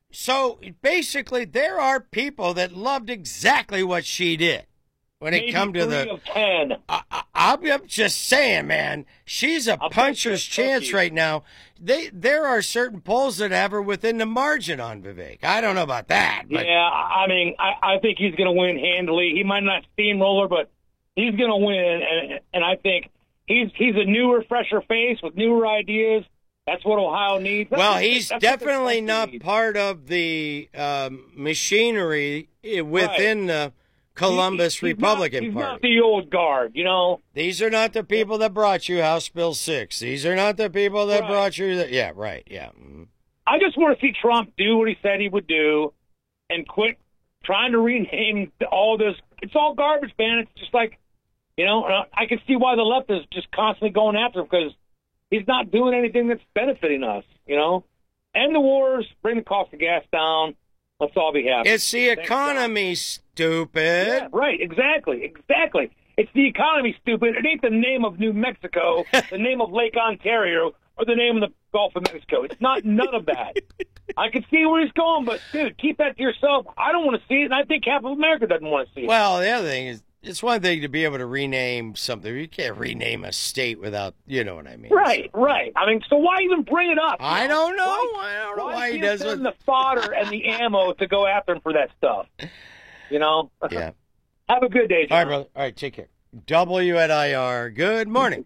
So basically, there are people that loved exactly what she did when it Maybe come to three the. of ten. I, I, I'm just saying, man, she's a puncher's chance right now. They there are certain polls that have her within the margin on Vivek. I don't know about that, but Yeah, I I mean, I, I think he's going to win handily. He might not steamroller, but he's going to win, and and I think he's he's a newer, fresher face with newer ideas. That's what Ohio needs. That's well, what- he's that's what the definitely country not needs. part of the um, machinery i- within the Columbus He- he's Republican not, he's Party. not the old guard, you know. These are not the people that brought you House Bill six. These are not the people that Right. brought you the, yeah, right, yeah. Mhm. I just want to see Trump do what he said he would do and quit trying to rename all this. It's all garbage, man. It's just like, you know, and I can see why the left is just constantly going after him because he's not doing anything that's benefiting us, you know. End the wars, bring the cost of gas down. Let's all be happy. It's the economy, stupid. Yeah, right, exactly, exactly. It's the economy, stupid. It ain't the name of New Mexico, the name of Lake Ontario, or the name of the Gulf of Mexico. It's not none of that. I can see where he's going, but, dude, keep that to yourself. I don't want to see it, and I think half of America doesn't want to see it. Well, the other thing is, it's one thing to be able to rename something. You can't rename a state without, you know what I mean. Right, right. I mean, so why even bring it up? I you know? don't know. Why, I don't know why, why he give does them it. the fodder and the ammo to go after him for that stuff? You know? Yeah. Have a good day, John. All right, brother. All right, take care. W at I R. Good morning.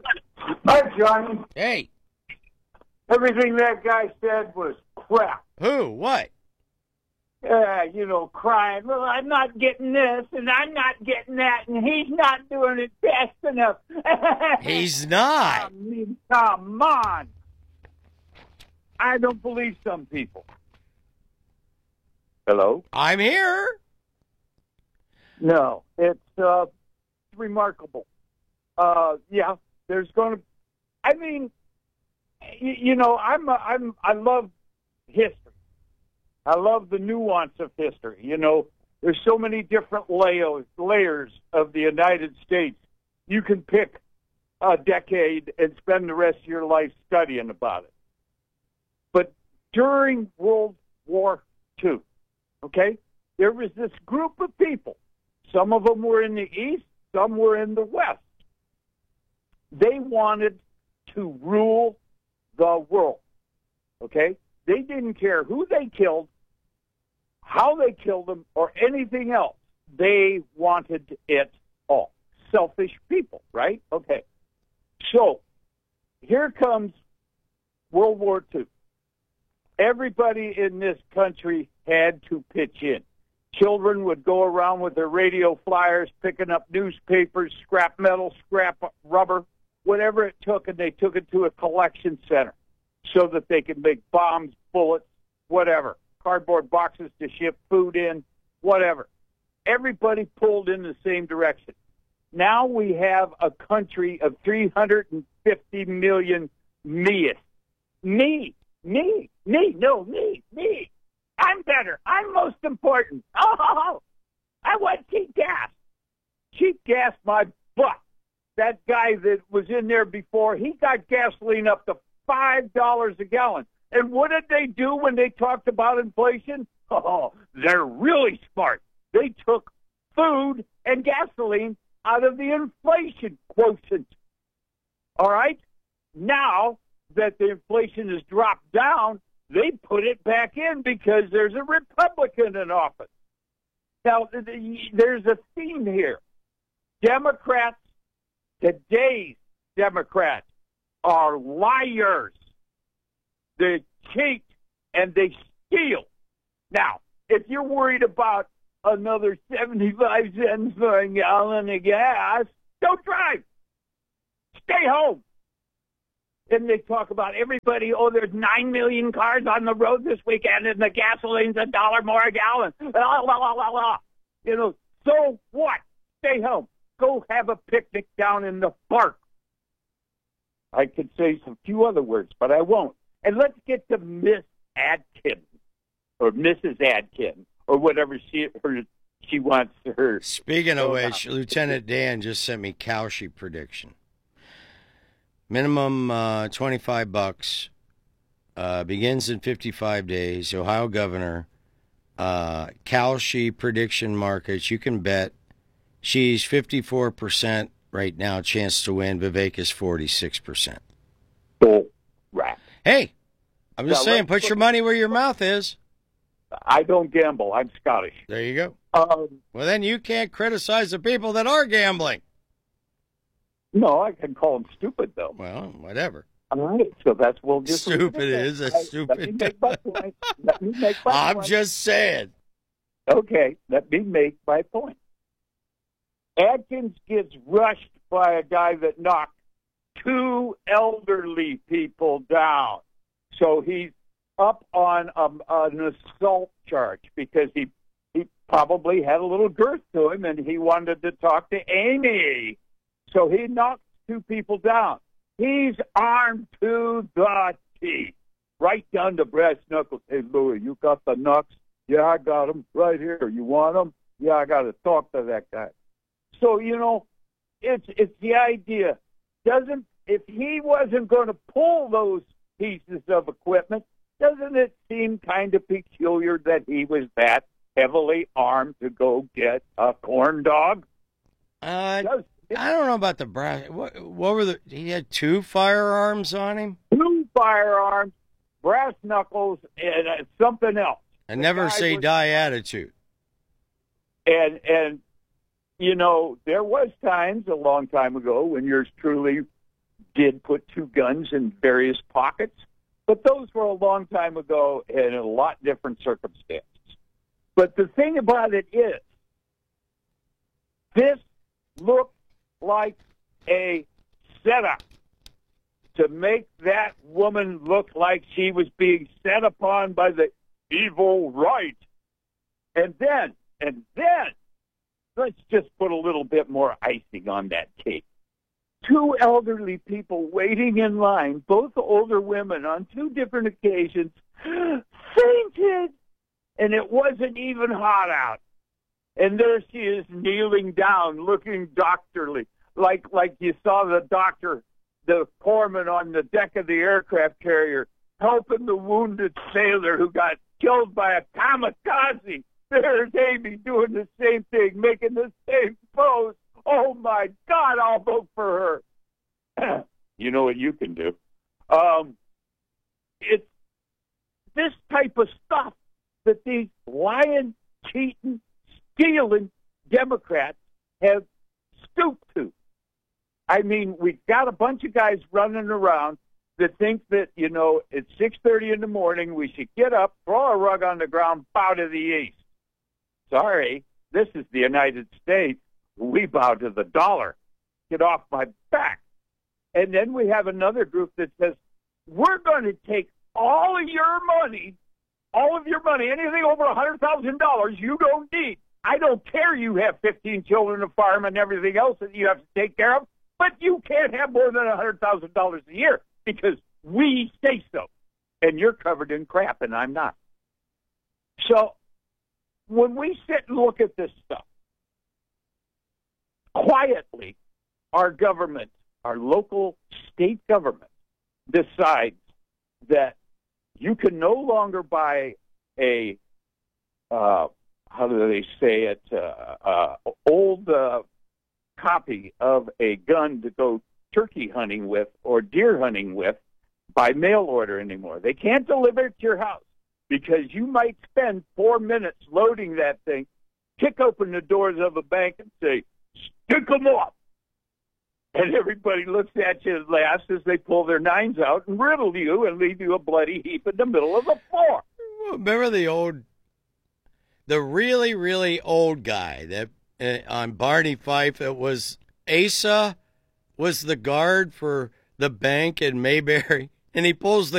Hi, Johnny. Hey. Everything that guy said was crap. Who? What? Uh, you know, crying, well, I'm not getting this, and I'm not getting that, and he's not doing it fast enough. He's not. I mean, come on. I don't believe some people. Hello? I'm here. No, it's uh, remarkable. Uh, yeah, there's going to. I mean, you, you know, I'm a, I'm I love history. I love the nuance of history. You know, there's so many different layers layers of the United States. You can pick a decade and spend the rest of your life studying about it. But during World War Two, okay, there was this group of people. Some of them were in the East, some were in the West. They wanted to rule the world, okay? They didn't care who they killed, how they killed them, or anything else. They wanted it all. Selfish people, right? Okay. So here comes World War Two. Everybody in this country had to pitch in. Children would go around with their radio flyers, picking up newspapers, scrap metal, scrap rubber, whatever it took, and they took it to a collection center so that they could make bombs, bullets, whatever, cardboard boxes to ship food in, whatever. Everybody pulled in the same direction. Now we have a country of three hundred fifty million me. Me, me, me, no, me, me. I'm better. I'm most important. Oh, I want cheap gas. Cheap gas, my butt. That guy that was in there before, he got gasoline up to five dollars a gallon. And what did they do when they talked about inflation? Oh, they're really smart. They took food and gasoline out of the inflation quotient. All right? Now that the inflation has dropped down, they put it back in because there's a Republican in office. Now, there's a theme here. Democrats Today's Democrats are liars. They cheat and they steal. Now, if you're worried about another seventy-five cents for a gallon of gas, don't drive. Stay home. And they talk about everybody, oh, there's nine million cars on the road this weekend and the gasoline's a dollar more a gallon. Blah, blah, blah, blah, blah. You know, so what? Stay home. Go have a picnic down in the park. I could say some few other words, but I won't. And let's get to Miss Adkin, or Missus Adkin, or whatever she her, she wants to her. Speaking of which, Lieutenant Dan just sent me Cowshy prediction. Minimum uh, twenty-five bucks. Uh, begins in fifty-five days. Ohio governor. Uh, Cowshy prediction markets. You can bet she's fifty-four percent right now. Chance to win. Vivek is forty-six percent. Bull crap. Hey, I'm just Yeah, saying, let's put your money where your mouth is. I don't gamble. I'm Scottish. There you go. Um, well, then you can't criticize the people that are gambling. No, I can call them stupid, though. Well, whatever. All right, so that's we'll just stupid is a stupid. Let me make my point. Let me make my I'm point. just saying. Okay, let me make my point. Adkins gets rushed by a guy that knocked two elderly people down, so he's up on um, an assault charge because he he probably had a little girth to him and he wanted to talk to Amy. So he knocked two people down. He's armed to the teeth, right down to brass knuckles. Hey, Louie, you got the knucks? Yeah, I got them right here. You want them? Yeah, I got to talk to that guy. So, you know, it's it's the idea. Doesn't if he wasn't going to pull those pieces of equipment, doesn't it seem kind of peculiar that he was that heavily armed to go get a corn dog? Uh, I don't know about the brass. What, what were the? He had two firearms on him. Two firearms, brass knuckles, and uh, something else. And never say was, die attitude. And and you know there was times a long time ago when yours truly did put two guns in various pockets, but those were a long time ago in a lot different circumstances. But the thing about it is, this looked like a setup to make that woman look like she was being set upon by the evil right. And then, and then, let's just put a little bit more icing on that cake. Two elderly people waiting in line, both older women on two different occasions, fainted. And it wasn't even hot out. And there she is kneeling down, looking doctorly, like like you saw the doctor, the corpsman on the deck of the aircraft carrier, helping the wounded sailor who got killed by a kamikaze. There's Amy doing the same thing, making the same pose. Oh, my God, I'll vote for her. You know what you can do. Um, it's this type of stuff that these lying, cheating, stealing Democrats have stooped to. I mean, we've got a bunch of guys running around that think that, you know, at six thirty in the morning, we should get up, throw a rug on the ground, bow to the east. Sorry, this is the United States. We bow to the dollar. Get off my back. And then we have another group that says, we're going to take all of your money, all of your money, anything over one hundred thousand dollars you don't need. I don't care you have fifteen children, a farm, and everything else that you have to take care of, but you can't have more than one hundred thousand dollars a year because we say so. And you're covered in crap, and I'm not. So when we sit and look at this stuff, quietly, our government, our local state government, decides that you can no longer buy a, uh, how do they say it, uh, uh, old uh, copy of a gun to go turkey hunting with or deer hunting with by mail order anymore. They can't deliver it to your house because you might spend four minutes loading that thing, kick open the doors of a bank and say, stick them off. And everybody looks at you and laughs as they pull their nines out and riddle you and leave you a bloody heap in the middle of the floor. Remember the old, the really, really old guy that uh, on Barney Fife, it was Asa was the guard for the bank in Mayberry, and he pulls the